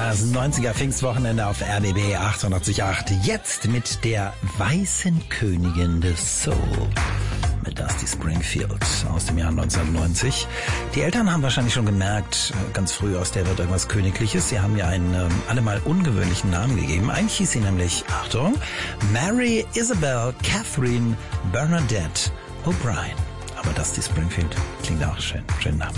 Das 90er Pfingstwochenende auf RBB 88.8. Jetzt mit der weißen Königin des Soul. Mit Dusty Springfield aus dem Jahr 1990. Die Eltern haben wahrscheinlich schon gemerkt, ganz früh, aus der wird irgendwas Königliches. Sie haben ihr einen allemal ungewöhnlichen Namen gegeben. Eigentlich hieß sie nämlich, Achtung, Mary Isabel Catherine Bernadette O'Brien. Aber Dusty Springfield klingt auch schön. Schönen Namen.